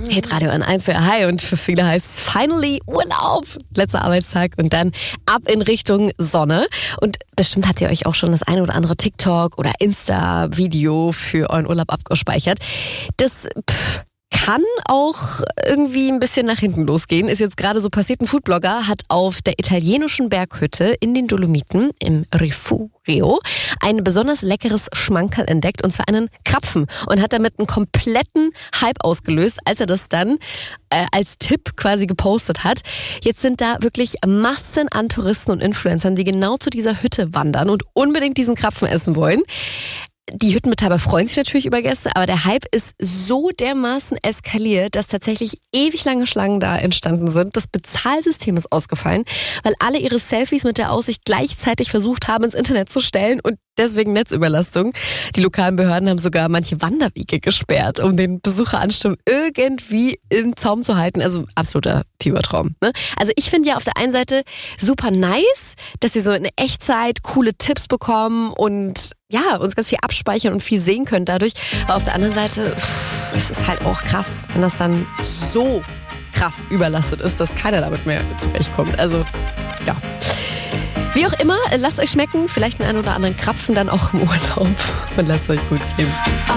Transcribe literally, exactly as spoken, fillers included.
Hitradio N eins, ja, hi, und für viele heißt es finally Urlaub. Letzter Arbeitstag und dann ab in Richtung Sonne. Und bestimmt habt ihr euch auch schon das eine oder andere TikTok oder Insta-Video für euren Urlaub abgespeichert. Das pff, kann auch irgendwie ein bisschen nach hinten losgehen. Ist jetzt gerade so passiert. Ein Foodblogger hat auf der italienischen Berghütte in den Dolomiten im Rifugio ein besonders leckeres Schmankerl entdeckt, und zwar einen Krapfen, und hat damit einen kompletten Hype ausgelöst, als er das dann äh, als Tipp quasi gepostet hat. Jetzt sind da wirklich Massen an Touristen und Influencern, die genau zu dieser Hütte wandern und unbedingt diesen Krapfen essen wollen. Die Hüttenbetreiber freuen sich natürlich über Gäste, aber der Hype ist so dermaßen eskaliert, dass tatsächlich ewig lange Schlangen da entstanden sind. Das Bezahlsystem ist ausgefallen, weil alle ihre Selfies mit der Aussicht gleichzeitig versucht haben, ins Internet zu stellen, und deswegen Netzüberlastung. Die lokalen Behörden haben sogar manche Wanderwege gesperrt, um den Besucheransturm irgendwie im Zaum zu halten. Also absoluter Fiebertraum, ne? Also ich finde ja auf der einen Seite super nice, dass wir so in Echtzeit coole Tipps bekommen und ja, uns ganz viel abspeichern und viel sehen können dadurch. Aber auf der anderen Seite, pff, es ist halt auch krass, wenn das dann so krass überlastet ist, dass keiner damit mehr zurechtkommt. Also, ja. Wie auch immer, lasst euch schmecken. Vielleicht einen oder anderen Krapfen dann auch im Urlaub. Und lasst euch gut gehen.